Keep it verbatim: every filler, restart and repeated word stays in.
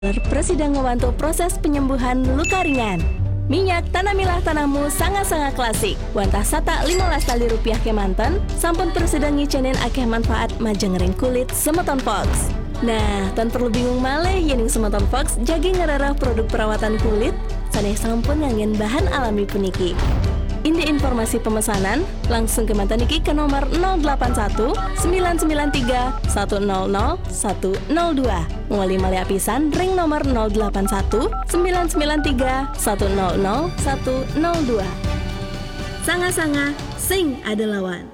Presiden ngebantu proses penyembuhan luka ringan. Minyak tanamilah tanahmu sangat-sangat klasik. Wantah sata lima belas kali rupiah kemanten, sampun presiden ngicenin akeh manfaat majengering kulit semeton Fox. Nah, tan perlu bingung malih yening semeton Fox jagi ngerarah produk perawatan kulit, saneh sampun nganggen bahan alami puniki. Indi informasi pemesanan, langsung ke mantan niki ke nomor nol delapan satu sembilan sembilan tiga satu nol nol satu nol dua. Ngoli mali apisan ring nomor nol delapan satu sembilan sembilan tiga satu nol nol satu nol dua. Sanga-sanga, sing ada lawan.